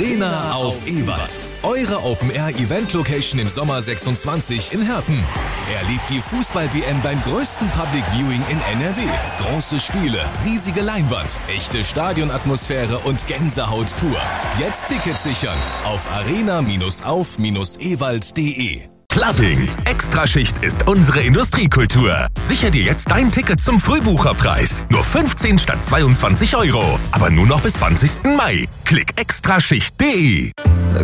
Arena auf Ewald. Eure Open-Air-Event-Location im Sommer 26 in Herten. Erlebt die Fußball-WM beim größten Public Viewing in NRW. Große Spiele, riesige Leinwand, echte Stadionatmosphäre und Gänsehaut pur. Jetzt Tickets sichern auf arena-auf-ewald.de. Clubbing. Extraschicht ist unsere Industriekultur. Sicher dir jetzt dein Ticket zum Frühbucherpreis. Nur 15 statt 22 €. Aber nur noch bis 20. Mai. Klick extraschicht.de.